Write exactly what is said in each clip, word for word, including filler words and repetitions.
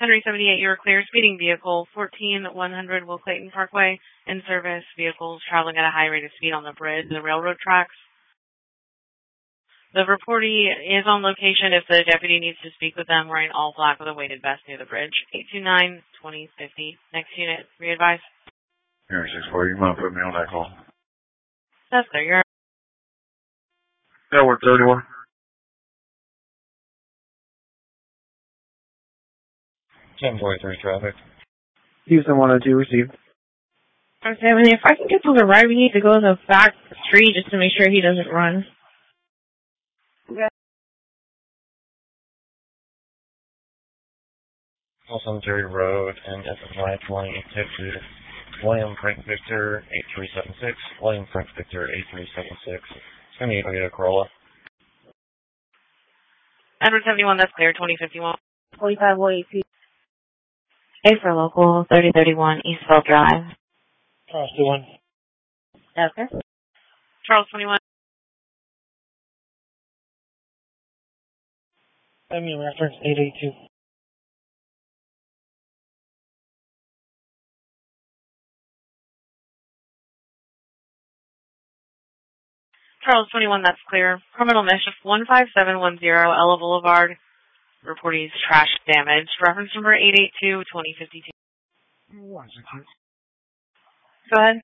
Henry seventy-eight, you are clear. Speeding vehicle, fourteen one hundred Will Clayton Parkway. In service, vehicles traveling at a high rate of speed on the bridge and the railroad tracks. The reportee is on location if the deputy needs to speak with them, wearing all black with a weighted vest near the bridge. eight two nine, twenty fifty. Next unit, re-advise. Henry six four, you want to put me on that call? That's there, you're... Network thirty-one. ten forty-three traffic. Houston one oh two received. Okay, I mean, if I can get to the right, we need to go to the back street just to make sure he doesn't run. Okay. Whole Cemetery Road and S S Y twenty, Texas. William Frank Victor, eight three seven six. William Frank Victor, eight three seven six. seventy-eight Toyota Corolla. Edward seventy-one, that's clear. twenty fifty-one. forty-five oh eight two. A for local, thirty thirty-one Eastville Drive. Charles two one. Okay. Charles twenty-one. Send me a reference eight eight two. Charles twenty-one, that's clear. Criminal mischief, one five seven one zero Ella Boulevard. Reportee's trash damage. Reference number eight eight two, twenty fifty-two. One second. Go ahead.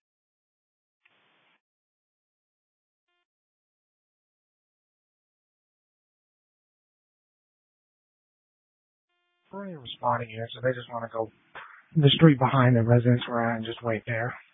We're responding here, so they just want to go the street behind the residence we're at and just wait there.